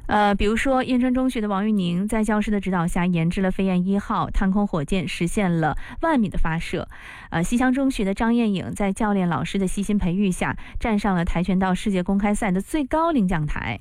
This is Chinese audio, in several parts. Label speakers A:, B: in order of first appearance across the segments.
A: 比如说燕川中学的王玉宁在教师的指导下研制了飞燕1号太空火箭，实现了10000米的发射。西乡中学的张艳颖在教练老师的悉心培育下，站上了跆拳道世界公开赛的最高领奖台。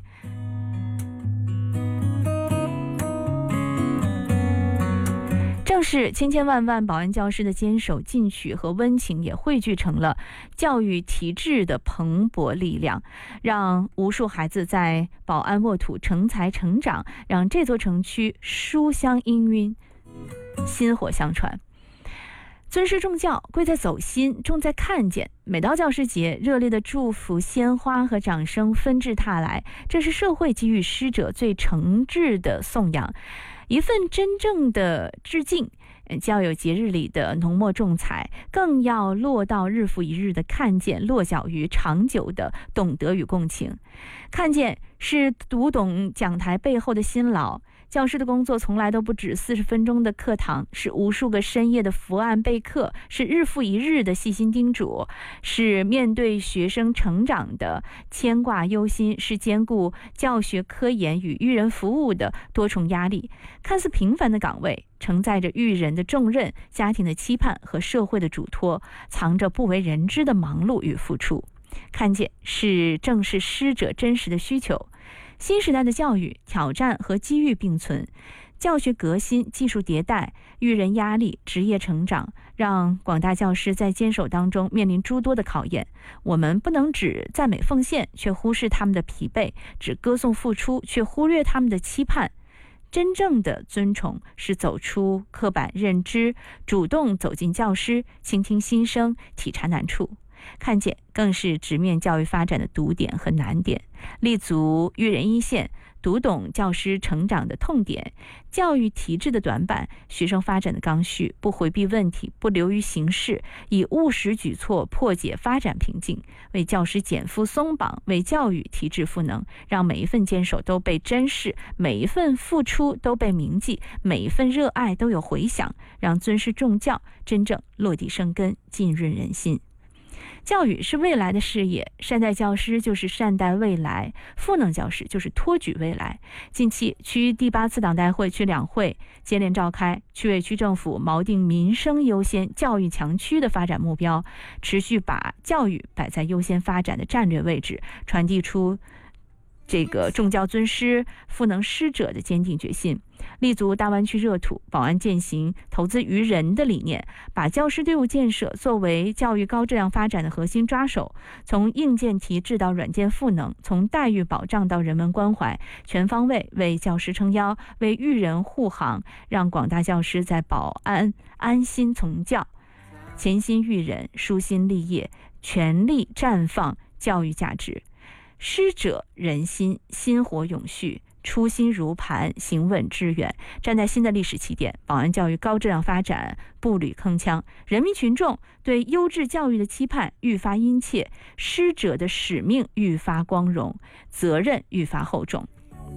A: 正是千千万万保安教师的坚守进取和温情，也汇聚成了教育体制的蓬勃力量，让无数孩子在保安沃土成才成长，让这座城区书香氤氲，薪火相传。尊师重教，贵在走心，重在看见。每到教师节，热烈的祝福、鲜花和掌声纷至沓来，这是社会给予师者最诚挚的颂扬，一份真正的致敬。教有节日里的浓墨重彩，更要落到日复一日的看见，落脚于长久的懂得与共情。看见是读懂讲台背后的辛劳，教师的工作从来都不止40分钟的课堂，是无数个深夜的伏案备课，是日复一日的细心叮嘱，是面对学生成长的牵挂忧心，是兼顾教学科研与育人服务的多重压力。看似平凡的岗位，承载着育人的重任、家庭的期盼和社会的嘱托，藏着不为人知的忙碌与付出。看见正是师者真实的需求。新时代的教育挑战和机遇并存，教学革新、技术迭代、育人压力、职业成长，让广大教师在坚守当中面临诸多的考验。我们不能只赞美奉献，却忽视他们的疲惫；只歌颂付出，却忽略他们的期盼。真正的尊崇是走出刻板认知，主动走进教师，倾听心声，体察难处。看见更是直面教育发展的堵点和难点，立足育人一线，读懂教师成长的痛点，教育体制的短板，学生发展的刚需，不回避问题，不流于形式，以务实举措破解发展瓶颈，为教师减负松绑，为教育体制赋能，让每一份坚守都被珍视，每一份付出都被铭记，每一份热爱都有回响，让尊师重教真正落地生根，浸润人心。教育是未来的事业，善待教师就是善待未来，赋能教师就是托举未来。近期区第8次党代会区两会接连召开，区委区政府锚定民生优先、教育强区的发展目标，持续把教育摆在优先发展的战略位置，传递出这个重教尊师、赋能师者的坚定决心。立足大湾区热土，保安践行投资于人的理念，把教师队伍建设作为教育高质量发展的核心抓手，从硬件提质到软件赋能，从待遇保障到人文关怀，全方位为教师撑腰，为育人护航，让广大教师在保安安心从教，潜心育人，舒心立业，全力绽放教育价值。师者仁心，薪火永续，初心如磐，行稳致远。站在新的历史起点，保安教育高质量发展步履铿锵，人民群众对优质教育的期盼愈发殷切，师者的使命愈发光荣，责任愈发厚重。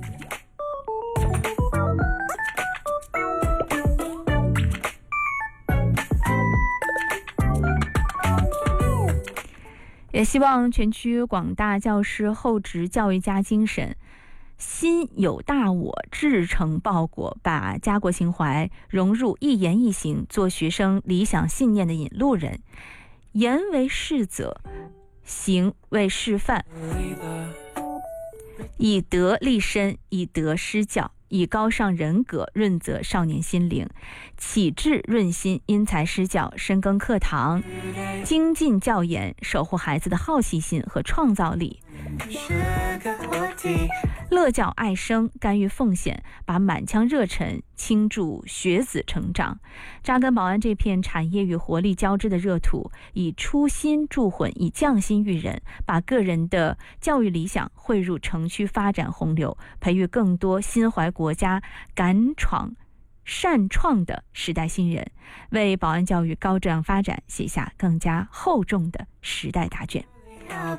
A: 也希望全区广大教师厚植教育家精神，心有大我，志成报国，把家国情怀融入一言一行，做学生理想信念的引路人。言为示则，行为示范，以德立身，以德施教，以高尚人格润泽少年心灵，启智润心，因材施教，深耕课堂，精进教研，守护孩子的好奇心和创造力。乐教爱生，甘于奉献，把满腔热忱倾注学子成长。扎根保安这片产业与活力交织的热土，以初心铸混，以匠心育人，把个人的教育理想汇入城区发展洪流，培育更多心怀国家、敢闯善创的时代新人，为保安教育高质量发展写下更加厚重的时代答卷。